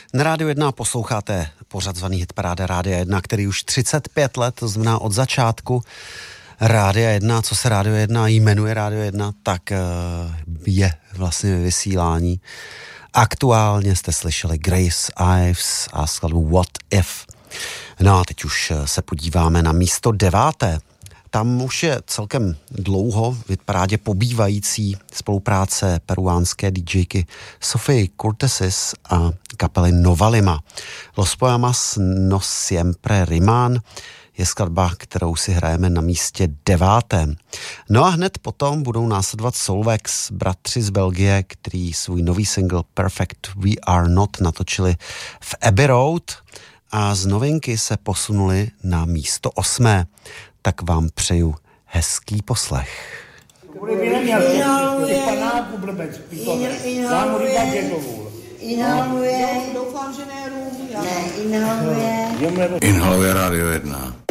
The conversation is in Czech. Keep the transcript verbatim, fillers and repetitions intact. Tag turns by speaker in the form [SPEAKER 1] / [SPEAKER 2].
[SPEAKER 1] Na Rádiu jedna posloucháte pořad zvaný Hitparáda Rádia jedna, který už třicet pět let, to znamená od začátku Rádia jedna, co se Rádio jedna jmenuje Rádio jedna, tak je vlastně ve vysílání. Aktuálně jste slyšeli Grace Ives a skladbu What If. No a teď už se podíváme na místo deváté. Tam už je celkem dlouho v hitparádě pobývající spolupráce peruánské DJky Sofie Cortesis a kapely Nova Lima. Los Poemas no siempre riman je skladba, kterou si hrajeme na místě devátém. No a hned potom budou následovat Solvex, bratři z Belgie, který svůj nový single Perfect We Are Not natočili v Abbey Road a z novinky se posunuli na místo osmé. Tak vám přeju hezký poslech.
[SPEAKER 2] Inhaluje. Doufám, že ne rum. Ne, inhaluje.
[SPEAKER 3] Inhaluje Rádio jedna.